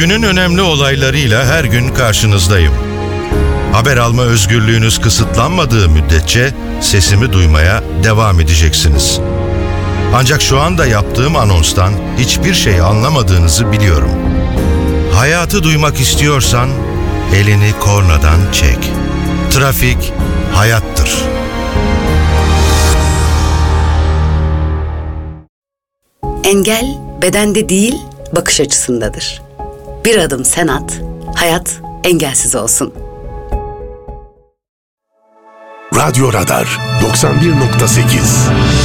Günün önemli olaylarıyla her gün karşınızdayım. Haber alma özgürlüğünüz kısıtlanmadığı müddetçe sesimi duymaya devam edeceksiniz. Ancak şu anda yaptığım anonstan hiçbir şey anlamadığınızı biliyorum. Hayatı duymak istiyorsan elini kornadan çek. Trafik hayattır. Engel bedende değil, bakış açısındadır. Bir adım sen at, hayat engelsiz olsun. Radyo Radar 91.8